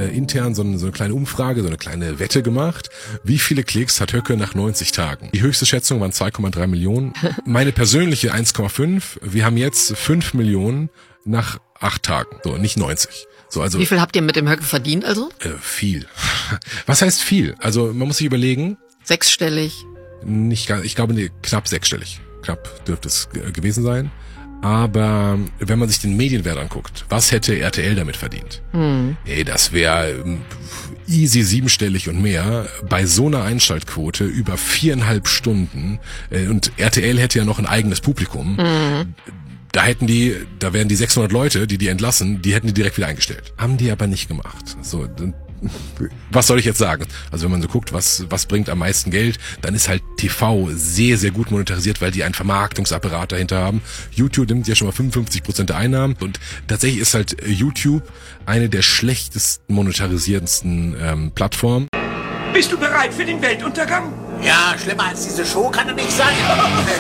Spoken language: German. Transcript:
intern so eine kleine Umfrage, so eine kleine Wette gemacht. Wie viele Klicks hat Höcke nach 90 Tagen? Die höchste Schätzung waren 2,3 Millionen. Meine persönliche 1,5. Wir haben jetzt 5 Millionen nach 8 Tagen. So, nicht 90. So, also, wie viel habt ihr mit dem Höcke verdient also? Viel. Was heißt viel? Also man muss sich überlegen. Sechsstellig? Nicht ganz, ich glaube knapp sechsstellig. Knapp dürfte es gewesen sein. Aber wenn man sich den Medienwert anguckt, was hätte RTL damit verdient? Ey, das wäre easy siebenstellig und mehr bei so einer Einschaltquote über 4,5 Stunden. Und RTL hätte ja noch ein eigenes Publikum. Da wären die 600 Leute, die entlassen, die hätten die direkt wieder eingestellt. Haben die aber nicht gemacht. So, was soll ich jetzt sagen? Also wenn man so guckt, was bringt am meisten Geld, dann ist halt TV sehr, sehr gut monetarisiert, weil die einen Vermarktungsapparat dahinter haben. YouTube nimmt ja schon mal 55% der Einnahmen und tatsächlich ist halt YouTube eine der schlechtesten monetarisierendsten Plattformen. Bist du bereit für den Weltuntergang? Ja, schlimmer als diese Show kann er nicht sein.